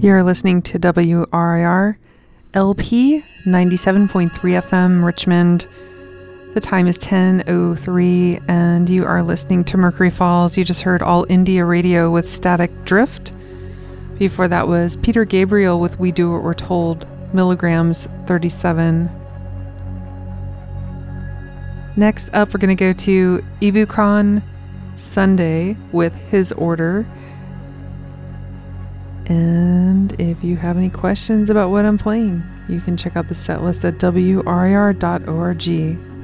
You're listening to WRIR LP 97.3 FM Richmond. The time is 10:03 and you are listening to Mercury Falls. You just heard All India Radio with Static Drift. Before that was Peter Gabriel with We Do What We're Told, Milligrams 37. Next up, we're going to go to Ibucron Sunday with His Order. And if you have any questions about what I'm playing, you can check out the set list at WRIR.org.